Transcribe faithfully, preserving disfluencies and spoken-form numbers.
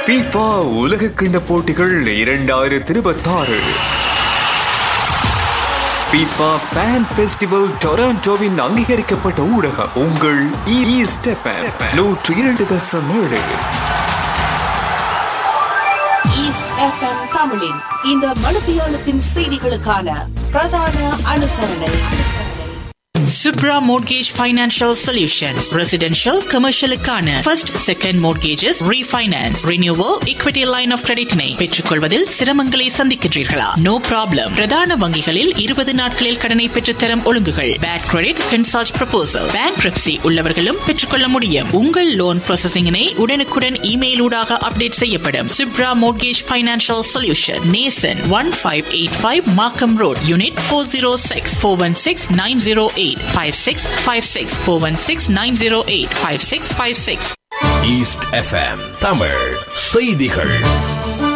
FIFA உலக கிண்ண போட்டிகள் இரண்டாயிரத்தி இருபத்தாறு FIFA Fan Festival டொராண்டோவின் அங்கீகரிக்கப்பட்ட ஊடகம் உங்கள் ஈஸ்ட் எஃப்எம் நூற்றி இரண்டு தசம் ஏழு. ஈஸ்ட் எஃப்எம் தமிழின் இந்த மணித்தியாலத்தின் செய்திகளுக்கான பிரதான அனுசரணை. Subra Mortgage Financial Solutions. Residential, commercial க்கான first, second mortgages, refinance, renewal, equity line of credit னை பெற்றுக்கொள்வதில் சிரமங்களை சந்திக்கின்றீர்களா? No problem. பிரதான வங்கிகளில் இருபது நாட்களில் கடனை பெற்றுத்தரும் ஒழுங்குகள். Bad credit, consult proposal. Bankruptcy உள்ளவர்களும் பெற்றுக்கொள்ள முடியும். உங்கள் லோன் ப்ராசஸிங்கினை உடனுக்குடன் இமெயில் ஊடாக அப்டேட் செய்யப்படும். Subra Mortgage Financial Solution. Nason one five eight five Markham Road, Unit four oh six, four one six nine oh eight. five six five six four one six nine oh eight five six five six. East FM Tamil செய்திகள்.